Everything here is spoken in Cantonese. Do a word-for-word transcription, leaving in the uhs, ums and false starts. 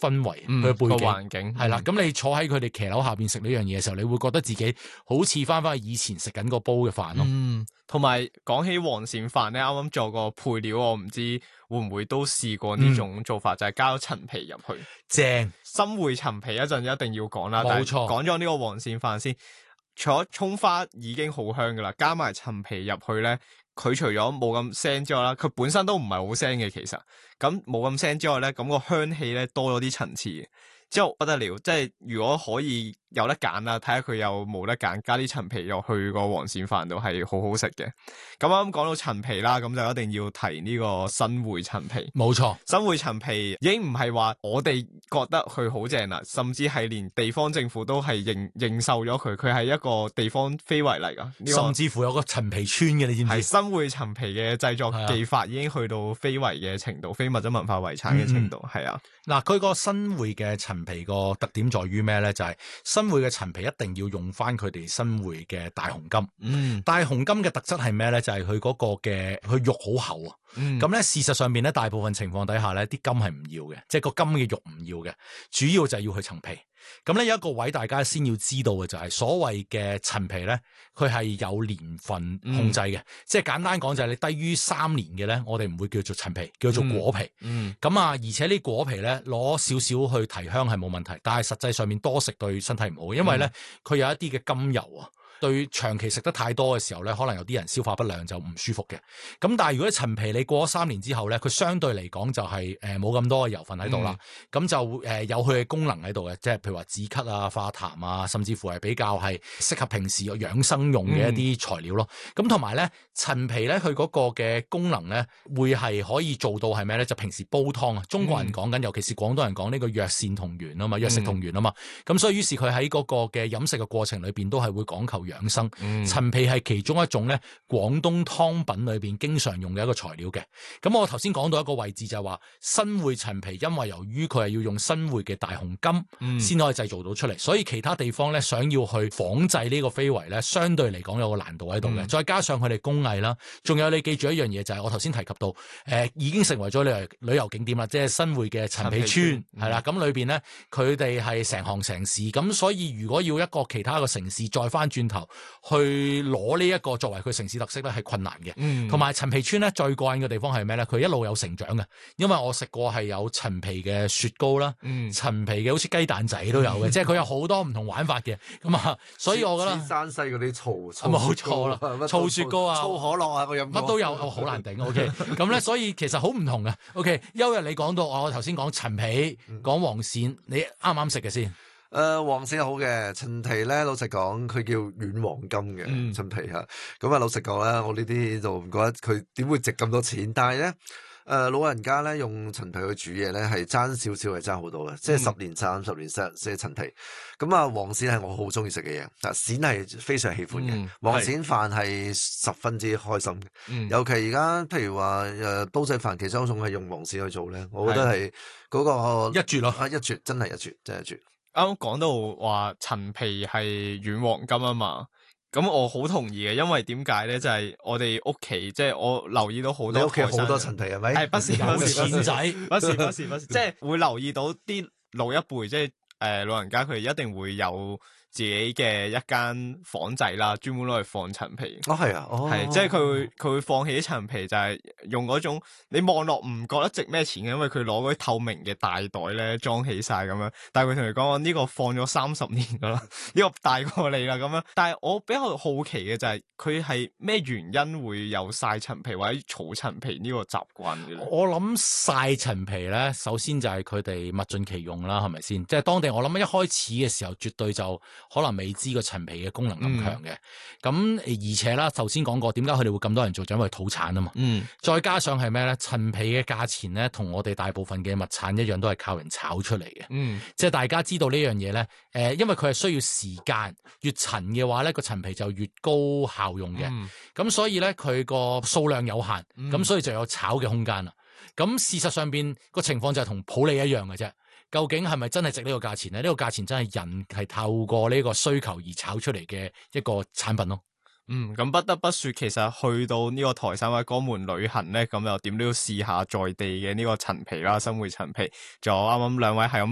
氛圍，佢嘅、 嗯、 背景環境係啦。咁、嗯、你坐喺佢哋騎樓下邊食呢樣嘢嘅時候，你會覺得自己好似翻翻去以前食緊個煲嘅飯咯。 嗯，同埋講起黃鱔飯咧，啱啱做個配料，我唔知會唔會都試過呢種做法，嗯、就係加咗陳皮入去。 正新會陳皮一陣一定要講啦， 冇錯。 但係講咗呢個黃鱔飯先，除咗蔥花已經好香噶啦，加埋陳皮入去咧。佢除咗冇咁腥之外啦，佢本身都唔係好腥嘅，其實咁冇咁腥之外咧，咁個香氣咧多咗啲層次，之後不得了，即係如果可以有得揀啦，睇下佢有冇得揀，加啲陳皮入去個黃鱔飯度係好好食嘅。咁啱啱講到陳皮啦，咁就一定要提呢個新會陳皮。冇錯，新會陳皮已經唔係話我哋覺得佢好正啦，甚至係連地方政府都係認認受咗佢，佢係一個地方非遺嚟噶。這個、 甚至乎有個陳皮村嘅，你知唔知？係新會陳皮嘅製作技法已經去到非遺嘅程度，非物質文化遺產嘅程度，係、嗯、啊。 嗱，佢個新會嘅陳皮個特點在於咩咧？就係、是、新會嘅陳皮一定要用翻佢哋新會嘅大紅金。嗯，大紅金嘅特質係咩咧？就係佢嗰個嘅佢肉好厚啊。嗯，咁咧事實上邊咧，大部分情況底下咧，啲金係唔要嘅，即係個金嘅肉唔要嘅，主要就係要去陳皮。咁咧有一個位大家先要知道嘅就係所謂嘅陳皮咧，佢係有年份控制嘅，嗯、即係簡單講就係你低於三年嘅咧，我哋唔會叫做陳皮，叫做果皮。嗯，咁啊，而且呢果皮咧攞少少去提香係冇問題，但係實際上面多食對身體唔好，因為咧佢有一啲嘅甘油啊。對長期食得太多嘅時候咧，可能有啲人消化不良就唔舒服嘅。咁但係如果陳皮你過咗三年之後咧，佢相對嚟講就係誒冇咁多嘅油分喺度啦，咁、嗯、就誒、呃、有佢嘅功能喺度嘅，即係譬如話止咳啊、化痰啊，甚至乎係比較係適合平時養生用嘅一啲材料咯。咁同埋咧陳皮咧佢嗰個嘅功能咧會係可以做到係咩咧？就平時煲湯啊，中國人講緊，嗯、尤其是廣東人講呢個藥膳同源啊嘛，藥食同源啊嘛。咁、嗯、所以於是佢喺嗰個嘅飲食嘅過程裏邊都係會講求養生，陳、嗯、皮係其中一種咧廣東湯品裏邊經常用嘅一個材料嘅。咁我頭先講到一個位置就係話新會陳皮，因為由於佢係要用新會嘅大紅金先可以製造到出嚟，嗯、所以其他地方咧想要去仿製呢個非遺咧，相對嚟講有個難度喺度嘅。嗯、再加上佢哋工藝啦，仲有你記住一樣嘢就係我頭先提及到，誒、呃、已經成為咗旅遊旅遊景點啦，即係新會嘅陳皮村係啦。咁、嗯、裏邊咧佢哋係成行成市，咁所以如果要一個其他嘅城市再翻轉頭去攞呢一個作為佢城市特色咧，係困難嘅。同埋陳皮村咧最過癮嘅地方係咩咧？佢一路有成長嘅，因為我食過係有陳皮嘅雪糕啦，嗯、陳皮嘅好似雞蛋仔都有嘅，嗯、即係佢有好多唔同玩法嘅。咁啊，所以我覺得山西嗰啲醋醋冇錯啦，醋雪糕啊， 醋可樂啊，我飲乜都有，好難頂。O K， 咁咧，所以其實好唔同嘅。O K， 休日你講到我頭先講陳皮，講黃鱔，你啱唔啱食嘅先？ 誒、呃，黃鱔好嘅，陳皮咧，老實講，佢叫軟黃金嘅、嗯、陳皮吓。咁啊，老實講啦，我呢啲就唔覺得佢點會值咁多錢。但係咧，誒、呃，老人家咧用陳皮去煮嘢咧，係爭少少，係爭好多嘅。嗯、即係十年三十年食食陳皮。咁啊，黃鱔係我好中意食嘅嘢，但鱔係非常喜歡嘅。嗯、黃鱔飯係十分之開心嘅。嗯、尤其而家譬如話誒煲仔飯，其中一種係用黃鱔去做咧，我覺得係嗰、那個一絕咯， 啊一絕，真係一絕，真係一絕。 啱啱講到話陳皮係軟黃金啊嘛，咁我好同意嘅，因為點解咧？就係、是、我哋屋企，即、就、係、是、我留意到好多， 屋企好多陳皮係咪？ 係不是有錢仔， 不是不是不是，即係會留意到啲老一輩，即係誒老人家，佢哋一定會有自己嘅一間房仔啦，專門攞嚟放陳皮。 哦，係啊，哦， 係，即係佢會佢會放起啲陳皮，就係用嗰種你望落唔覺得值咩錢嘅，因為佢攞嗰啲透明嘅大袋咧裝起晒咁樣。但係佢同你講我呢個放咗三十年噶啦，呢個大過你啦咁樣。但係我比較好奇嘅就係佢係咩原因會有曬陳皮或者儲陳皮呢個習慣嘅咧？ 我諗曬陳皮咧，首先就係佢哋物盡其用啦，係咪先？即係當地我諗一開始嘅時候，絕對就可能未知個陳皮嘅功能咁強嘅，咁、嗯、而且啦，頭先講過點解佢哋會咁多人做，就因為土產啊嘛。嗯，再加上係咩咧？陳皮嘅價錢咧，同我哋大部分嘅物產一樣，都係靠人炒出嚟嘅。嗯，即係大家知道呢樣嘢咧，誒、呃，因為佢係需要時間，越陳嘅話咧，個陳皮就越高效用嘅。咁、嗯、所以咧，佢個數量有限，咁、嗯、所以就有炒嘅空間啦。咁事實上邊個情況就係同普洱一樣嘅啫。究竟係咪真係值呢個價錢咧？呢、呢個價錢真係人係透過呢個需求而炒出嚟嘅一個產品咯。 嗯，咁不得不說，其實去到呢個台山或者江門旅行咧，咁又點都要試下在地嘅呢個陳皮啦，新會陳皮。仲有啱啱兩位係咁